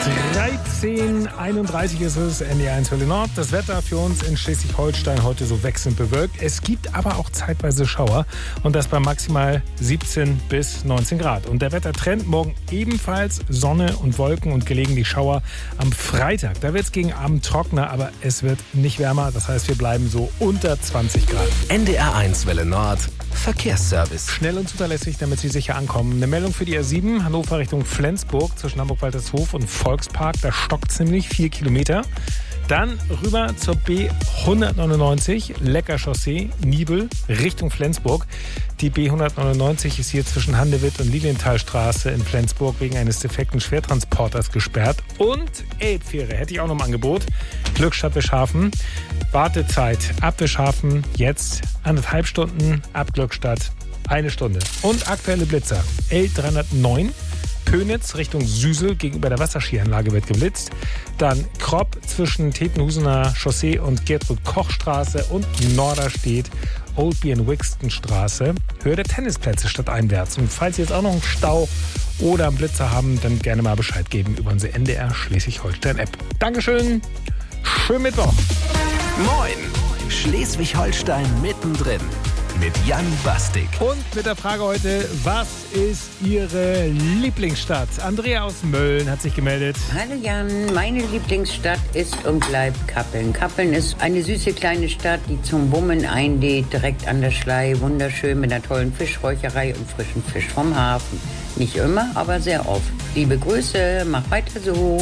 13:31 ist es, NDR1 Welle Nord. Das Wetter für uns in Schleswig-Holstein heute so wechselnd bewölkt. Es gibt aber auch zeitweise Schauer und das bei maximal 17 bis 19 Grad. Und der Wettertrend morgen ebenfalls Sonne und Wolken und gelegentlich Schauer am Freitag. Da wird es gegen Abend trockener, aber es wird nicht wärmer. Das heißt, wir bleiben so unter 20 Grad. NDR1 Welle Nord. Verkehrsservice. Schnell und zuverlässig, damit Sie sicher ankommen. Eine Meldung für die R7, Hannover Richtung Flensburg, zwischen Hamburg-Waltershof und Volkspark. Da stockt ziemlich 4 Kilometer. Dann rüber zur B199, Lecker Chaussee, Nibel, Richtung Flensburg. Die B199 ist hier zwischen Handewitt und Lilienthalstraße in Flensburg wegen eines defekten Schwertransporters gesperrt. Und Elbfähre hätte ich auch noch im Angebot. Glückstadt Wischhafen. Wartezeit ab Wischhafen jetzt 1,5 Stunden, ab Glückstadt 1 Stunde. Und aktuelle Blitzer. L309. Pönitz Richtung Süsel gegenüber der Wasserskianlage wird geblitzt. Dann Kropp zwischen Tetenhusener Chaussee und Gertrud-Koch-Straße und Norderstedt, Oldby und Wixton-Straße. Höhe der Tennisplätze statt einwärts. Und falls Sie jetzt auch noch einen Stau oder einen Blitzer haben, dann gerne mal Bescheid geben über unsere NDR Schleswig-Holstein-App. Dankeschön, schönen Mittwoch. Moin, Schleswig-Holstein mittendrin. Mit Jan Bastik. Und mit der Frage heute, was ist Ihre Lieblingsstadt? Andrea aus Mölln hat sich gemeldet. Hallo Jan, meine Lieblingsstadt ist und bleibt Kappeln. Kappeln ist eine süße kleine Stadt, die zum Bummen einlädt, direkt an der Schlei. Wunderschön mit einer tollen Fischräucherei und frischen Fisch vom Hafen. Nicht immer, aber sehr oft. Liebe Grüße, mach weiter so.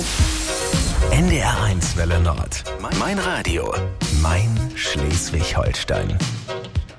NDR1 Welle Nord. Mein Radio. Mein Schleswig-Holstein.